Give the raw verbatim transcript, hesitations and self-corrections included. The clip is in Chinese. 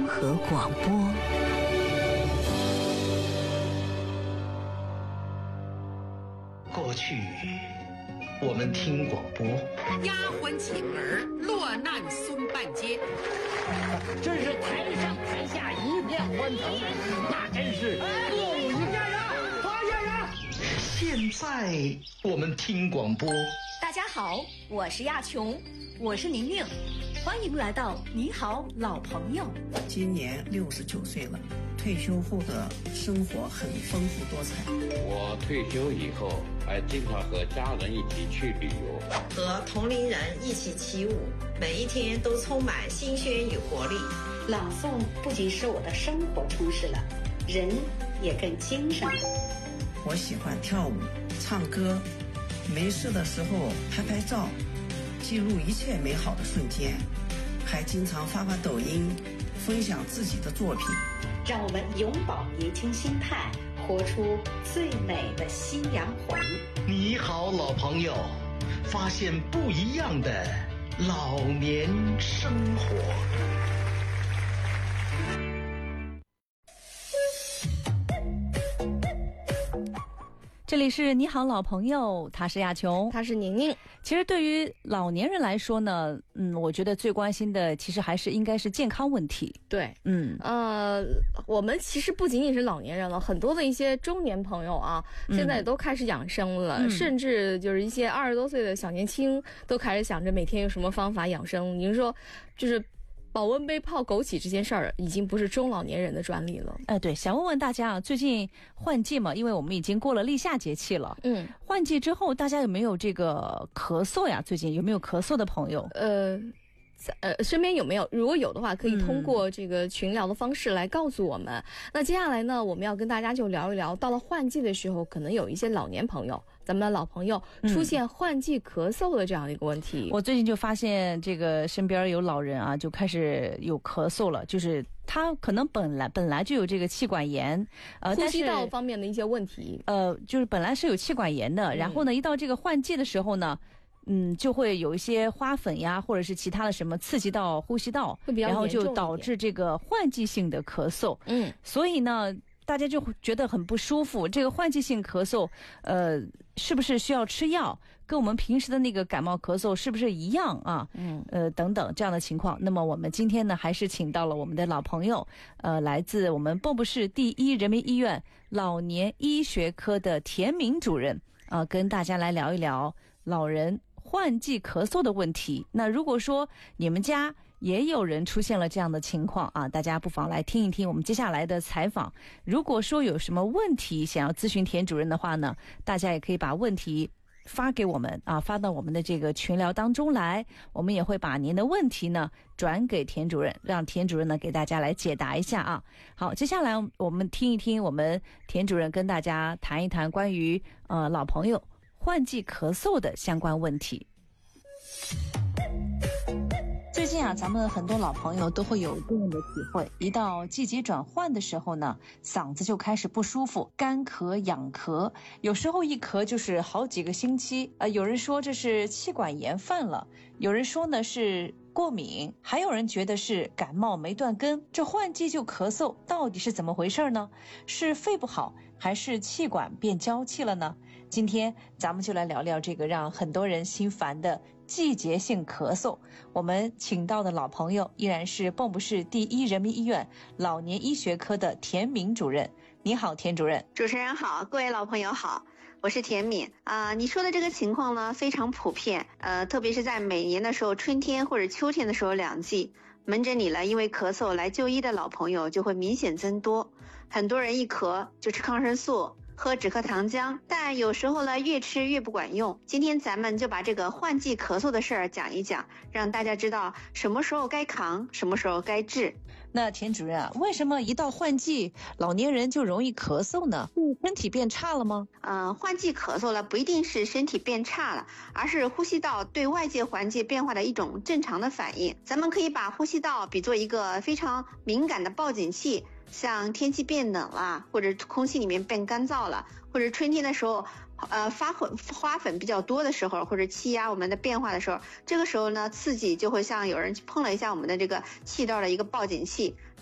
综合广播。 过去我们听广播， 丫鬟请儿落难松半截， 真是台上台下一片欢腾，那真是歌舞一家人，花月人。 现在我们听广播。 大家好，我是亚琼，我是宁宁，欢迎来到你好老朋友。 今年六十九岁了，退休后的生活很丰富多彩。 我退休以后还经常和家人一起去旅游， 和同龄人一起起舞，每一天都充满新鲜与活力。 朗诵不仅使我的生活充实了，人也更精神了。 我喜欢跳舞、唱歌，没事的时候拍拍照，记录一切美好的瞬间，还经常发发抖音，分享自己的作品。 让我们永葆年轻心态，活出最美的夕阳红。 你好老朋友，发现不一样的老年生活。 这里是你好老朋友，他是亚琼， 他是宁宁。 其实对于老年人来说呢，嗯，我觉得最关心的其实还是应该是健康问题。 对， 嗯， 呃，我们其实不仅仅是老年人了，很多的一些中年朋友啊， 嗯、 现在也都开始养生了、嗯，甚至就是一些二十多岁的小年轻都开始想着每天有什么方法养生。您说，就是保温杯泡枸杞这件事儿已经不是中老年人的专利了。 哎、呃，对，想问问大家啊，最近换季嘛，因为我们已经过了立夏节气了。 嗯， 换季之后，大家有没有这个咳嗽呀？最近有没有咳嗽的朋友？ 呃。呃，身边有没有？如果有的话，可以通过这个群聊的方式来告诉我们。嗯、那接下来呢，我们要跟大家就聊一聊，到了换季的时候，可能有一些老年朋友，咱们的老朋友出现换季咳嗽的这样的一个问题。 嗯、我最近就发现这个身边有老人啊，就开始有咳嗽了，就是他可能本来本来就有这个气管炎，呃， 呼吸道方面的一些问题， 呃，就是本来是有气管炎的，然后呢，一到这个换季的时候呢。嗯，就会有一些花粉呀，或者是其他的什么刺激到呼吸道，然后就导致这个换季性的咳嗽。 嗯， 所以呢，大家就觉得很不舒服。这个换季性咳嗽，呃，是不是需要吃药？跟我们平时的那个感冒咳嗽是不是一样啊？ 嗯， 呃，等等这样的情况。那么我们今天呢，还是请到了我们的老朋友，呃，来自我们蚌埠市第一人民医院老年医学科的田敏主任啊、呃，跟大家来聊一聊老人换季咳嗽的问题。那如果说你们家也有人出现了这样的情况啊，大家不妨来听一听我们接下来的采访。如果说有什么问题想要咨询田主任的话呢，大家也可以把问题发给我们啊，发到我们的这个群聊当中来，我们也会把您的问题呢转给田主任，让田主任呢给大家来解答一下啊。好，接下来我们听一听我们田主任跟大家谈一谈关于呃老朋友换季咳嗽的相关问题。最近啊，咱们很多老朋友都会有这样的体会，一到季节转换的时候呢，嗓子就开始不舒服，干咳痒咳，有时候一咳就是好几个星期。呃，有人说这是气管炎犯了，有人说呢是过敏，还有人觉得是感冒没断根。这换季就咳嗽，到底是怎么回事呢？是肺不好，还是气管变娇气了呢？今天咱们就来聊聊这个让很多人心烦的季节性咳嗽。我们请到的老朋友依然是蚌埠市第一人民医院老年医学科的田敏主任。你好，田主任。 主持人好，各位老朋友好，我是田敏啊、呃。你说的这个情况呢非常普遍，呃，特别是在每年的时候，春天或者秋天的时候两季，门诊里呢因为咳嗽来就医的老朋友就会明显增多。很多人一咳就吃抗生素，喝止咳糖浆，但有时候呢越吃越不管用。今天咱们就把这个换季咳嗽的事儿讲一讲，让大家知道什么时候该扛，什么时候该治。 那田主任啊，为什么一到换季老年人就容易咳嗽呢？是身体变差了吗？ 嗯、呃，换季咳嗽了不一定是身体变差了，而是呼吸道对外界环境变化的一种正常的反应。咱们可以把呼吸道比作一个非常敏感的报警器，像天气变冷了，或者空气里面变干燥了，或者春天的时候呃发粉花粉比较多的时候，或者气压我们的变化的时候，这个时候呢刺激就会像有人去碰了一下我们的这个气道的一个报警器，